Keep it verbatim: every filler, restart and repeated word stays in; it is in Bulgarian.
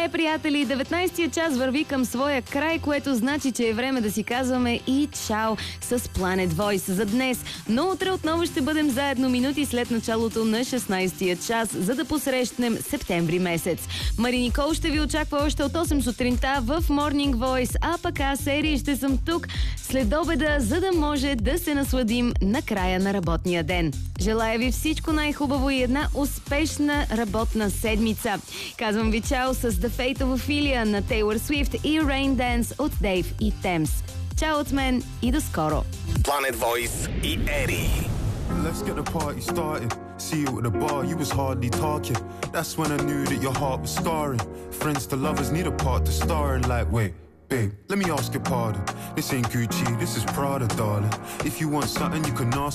Е, приятели, деветнайсетия час върви към своя край, което значи, че е време да си казваме и чао с Planet Voice за днес. Но утре отново ще бъдем заедно минути след началото на шестнайсетия час, за да посрещнем септември месец. Мари Никол ще ви очаква още от осем сутринта в Morning Voice, а пък аз, Сери, ще съм тук след обеда, за да може да се насладим на края на работния ден. Желая ви всичко най-хубаво и една успешна работна седмица. Казвам ви чао с The Fate of Ophelia на Taylor Swift и Rain Dance от Dave и Thames. Чао от мен и до скоро! Planet Voice и Ери. Let's get the party started. See you at the bar, you was hardly talking. That's when I knew that your heart was scarring. Friends to lovers need a part to star in. Like, wait, babe, let me ask your pardon. This ain't Gucci, this is Prada, darling. If you want something, you can ask